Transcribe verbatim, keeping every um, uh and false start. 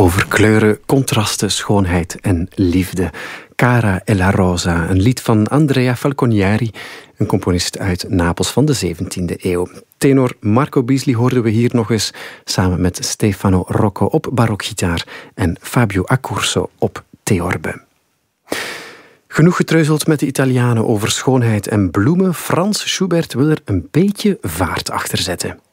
Over kleuren, contrasten, schoonheid en liefde. Cara e la Rosa, een lied van Andrea Falconieri, een componist uit Napels van de zeventiende eeuw. Tenor Marco Bisli hoorden we hier nog eens samen met Stefano Rocco op barokgitaar en Fabio Accurso op theorbe. Genoeg getreuzeld met de Italianen over schoonheid en bloemen. Frans Schubert wil er een beetje vaart achter zetten.